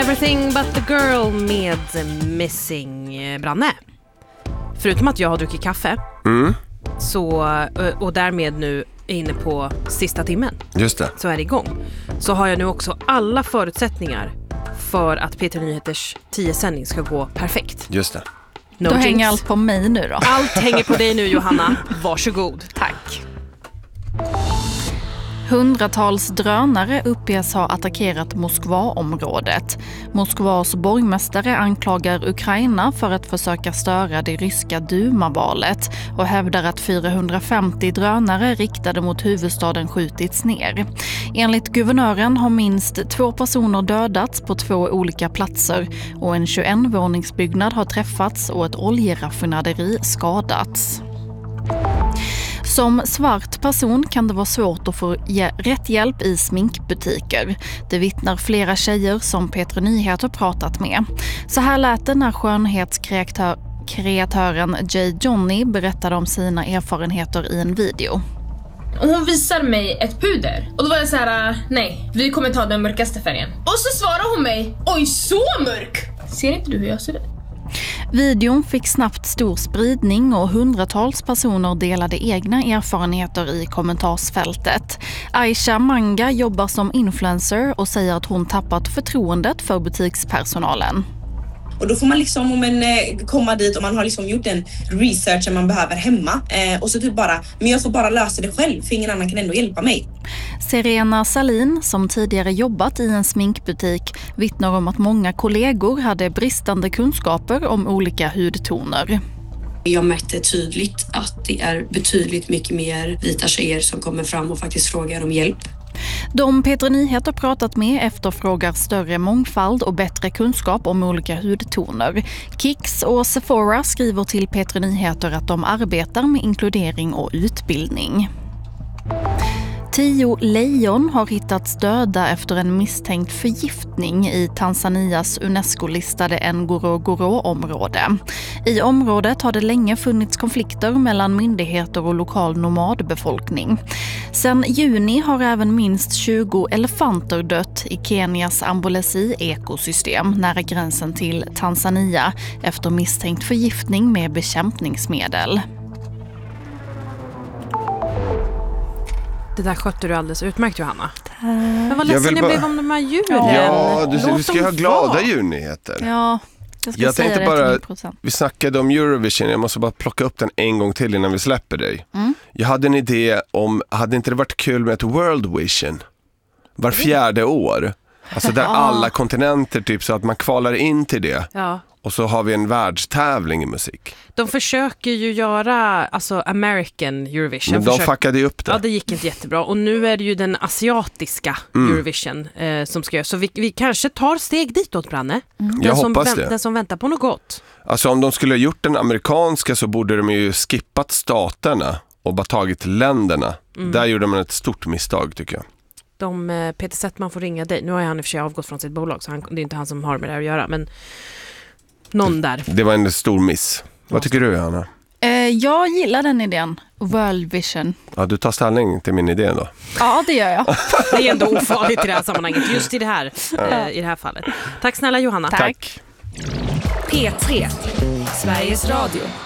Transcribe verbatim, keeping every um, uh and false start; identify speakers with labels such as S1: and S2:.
S1: Everything but the girl med Missing Branne. Förutom att jag har druckit kaffe
S2: mm.
S1: så, och därmed nu är inne på sista timmen.
S2: Just det.
S1: Så är det igång. Så har jag nu också alla förutsättningar för att P tre Nyheters tio-sändning ska gå perfekt.
S2: Just det.
S3: No Då jinx. Hänger allt på mig nu då.
S1: Allt hänger på dig nu, Johanna. Varsågod.
S3: Tack. Hundratals drönare uppges ha attackerat Moskva-området. Moskvas borgmästare anklagar Ukraina för att försöka störa det ryska Duma-valet och hävdar att fyrahundrafemtio drönare riktade mot huvudstaden skjutits ner. Enligt guvernören har minst två personer dödats på två olika platser och en tjugoett-våningsbyggnad har träffats och ett oljeraffinaderi skadats. Som svart person kan det vara svårt att få rätt hjälp i sminkbutiker. Det vittnar flera tjejer som P tre Nyheter pratat med. Så här lät det när skönhetskreatören Jay Johnny berättade om sina erfarenheter i en video.
S4: Hon visar mig ett puder. Och då var jag så här: nej, vi kommer ta den mörkaste färgen. Och så svarar hon mig: oj, så mörk! Ser inte du hur jag ser ut?
S3: Videon fick snabbt stor spridning och hundratals personer delade egna erfarenheter i kommentarsfältet. Aisha Manga jobbar som influencer och säger att hon tappat förtroendet för butikspersonalen.
S5: Och då får man liksom om en, eh, komma dit och man har liksom gjort en research som man behöver hemma. Eh, och så typ bara, men jag får bara lösa det själv för ingen annan kan ändå hjälpa mig.
S3: Serena Salin, som tidigare jobbat i en sminkbutik, vittnar om att många kollegor hade bristande kunskaper om olika hudtoner.
S6: Jag märkte tydligt att det är betydligt mycket mer vita tjejer som kommer fram och faktiskt frågar om hjälp.
S3: De P tre Nyheter pratat med efterfrågar större mångfald och bättre kunskap om olika hudtoner. Kicks och Sephora skriver till P tre Nyheter att de arbetar med inkludering och utbildning. Tio lejon har hittats döda efter en misstänkt förgiftning i Tanzanias UNESCO-listade Ngorongoro-område. I området har det länge funnits konflikter mellan myndigheter och lokal nomadbefolkning. Sedan juni har även minst tjugo elefanter dött i Kenias Amboseli-ekosystem nära gränsen till Tanzania efter misstänkt förgiftning med bekämpningsmedel.
S1: Det där skötte du alldeles utmärkt, Johanna. Men vad ledsen jag, jag
S2: bara...
S1: blev om de här djuren.
S2: Ja, du, du ska ju ha glada djurnyheter.
S3: Ja, jag ska
S2: jag
S3: säga
S2: tänkte
S3: det
S2: bara, vi snackade om Eurovision. Jag måste bara plocka upp den en gång till innan vi släpper dig. Mm. Jag hade en idé om, hade inte det varit kul med ett World Vision? Var fjärde år. Alltså där alla kontinenter typ, så att man kvalar in till det.
S1: Ja.
S2: Och så har vi en världstävling i musik.
S1: De försöker ju göra alltså American Eurovision.
S2: Men de
S1: Försök...
S2: fuckade ju upp det.
S1: Ja, det gick inte jättebra. Och nu är det ju den asiatiska mm. Eurovision eh, som ska göra. Så vi, vi kanske tar steg ditåt, Branne. Mm. Den,
S2: Jag
S1: som
S2: hoppas
S1: vänt,
S2: det.
S1: Den som väntar på något gott.
S2: Alltså om de skulle ha gjort den amerikanska så borde de ju skippat staterna och bara tagit länderna. Mm. Där gjorde man ett stort misstag, tycker jag.
S1: De, eh, Peter Settman får ringa dig. Nu har han i och för sig avgått från sitt bolag, så han, det är inte han som har med det att göra. Men någon där.
S2: Det var en stor miss. Vad tycker du, Hanna?
S3: Eh, jag gillar den idén. World Vision.
S2: Ja, du tar ställning till min idé då.
S3: Ja, det gör jag.
S1: Det är ändå ofarligt i det här sammanhanget. Just i det här, eh, i det här fallet. Tack snälla, Johanna.
S3: Tack.
S7: P tre. Sveriges Radio.